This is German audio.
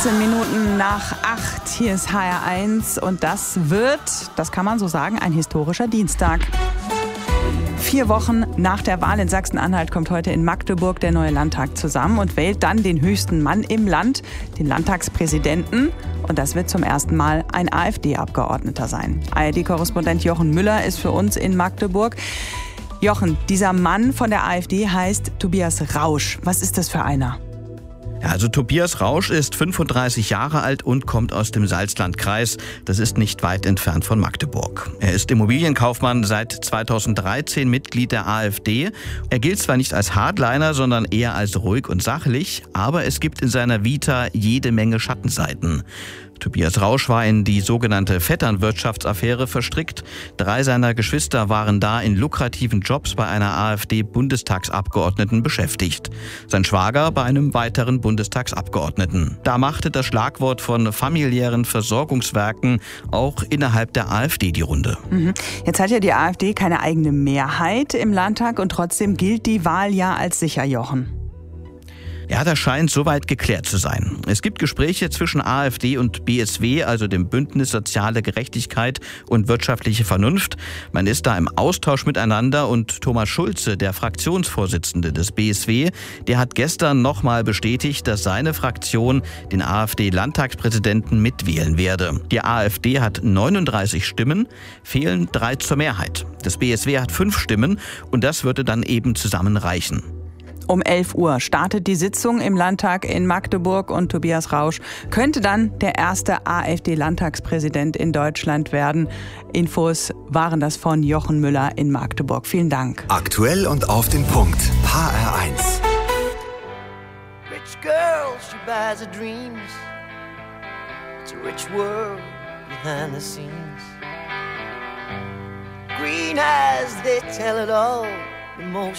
15 Minuten nach 8, hier ist HR1 und das kann man so sagen, ein historischer Dienstag. 4 Wochen nach der Wahl in Sachsen-Anhalt kommt heute in Magdeburg der neue Landtag zusammen und wählt dann den höchsten Mann im Land, den Landtagspräsidenten. Und das wird zum ersten Mal ein AfD-Abgeordneter sein. ARD-Korrespondent Jochen Müller ist für uns in Magdeburg. Jochen, dieser Mann von der AfD heißt Tobias Rausch. Was ist das für einer? Ja, also Tobias Rausch ist 35 Jahre alt und kommt aus dem Salzlandkreis. Das ist nicht weit entfernt von Magdeburg. Er ist Immobilienkaufmann, seit 2013 Mitglied der AfD. Er gilt zwar nicht als Hardliner, sondern eher als ruhig und sachlich, aber es gibt in seiner Vita jede Menge Schattenseiten. Tobias Rausch war in die sogenannte Vetternwirtschaftsaffäre verstrickt. 3 seiner Geschwister waren da in lukrativen Jobs bei einer AfD-Bundestagsabgeordneten beschäftigt. Sein Schwager bei einem weiteren Bundestagsabgeordneten. Da machte das Schlagwort von familiären Versorgungswerken auch innerhalb der AfD die Runde. Jetzt hat ja die AfD keine eigene Mehrheit im Landtag und trotzdem gilt die Wahl ja als sicher, Jochen. Ja, das scheint soweit geklärt zu sein. Es gibt Gespräche zwischen AfD und BSW, also dem Bündnis Soziale Gerechtigkeit und wirtschaftliche Vernunft. Man ist da im Austausch miteinander und Thomas Schulze, der Fraktionsvorsitzende des BSW, der hat gestern nochmal bestätigt, dass seine Fraktion den AfD-Landtagspräsidenten mitwählen werde. Die AfD hat 39 Stimmen, fehlen 3 zur Mehrheit. Das BSW hat 5 Stimmen und das würde dann eben zusammen reichen. Um 11 Uhr startet die Sitzung im Landtag in Magdeburg und Tobias Rausch könnte dann der erste AfD-Landtagspräsident in Deutschland werden. Infos waren das von Jochen Müller in Magdeburg. Vielen Dank. Aktuell und auf den Punkt. HR1. Rich girl, she buys her dreams. It's a rich world behind the scenes. Green eyes, they tell it all. The most